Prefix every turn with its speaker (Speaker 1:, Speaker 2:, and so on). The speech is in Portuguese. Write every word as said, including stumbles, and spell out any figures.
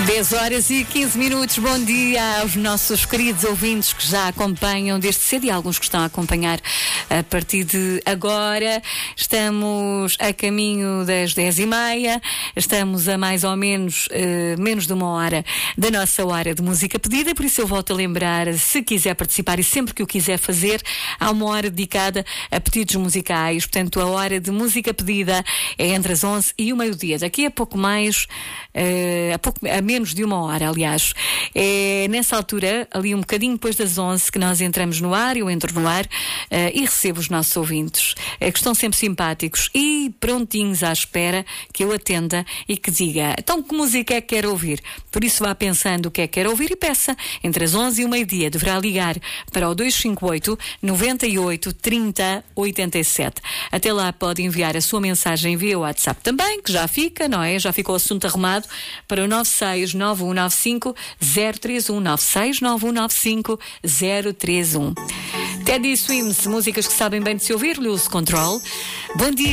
Speaker 1: dez horas e quinze minutos. Bom dia aos nossos queridos ouvintes que já acompanham desde cedo e alguns que estão a acompanhar a partir de agora. Estamos a caminho das dez e meia. Estamos a mais ou menos uh, menos de uma hora da nossa hora de música pedida. Por isso eu volto a lembrar, se quiser participar e sempre que o quiser fazer, há uma hora dedicada a pedidos musicais. Portanto, a hora de música pedida é entre as onze e o meio-dia. Daqui a pouco mais, uh, a, pouco, a menos de uma hora, aliás. É nessa altura, ali um bocadinho depois das onze, que nós entramos no ar, eu entro no ar uh, e recebo os nossos ouvintes, é, que estão sempre simpáticos e prontinhos à espera que eu atenda e que diga, então que música é que quer ouvir? Por isso vá pensando o que é que quer ouvir e peça. Entre as onze e o meio-dia deverá ligar para o dois cinco oito, nove oito, trinta, oitenta e sete. Até lá pode enviar a sua mensagem via WhatsApp também, que já fica, não é? Já ficou o assunto arrumado para o nove seis nove um nove cinco zero três um, nove seis nove um nove cinco zero três um. Teddy Swims, músicas que sabem bem de se ouvir, Lose Control. Bom dia.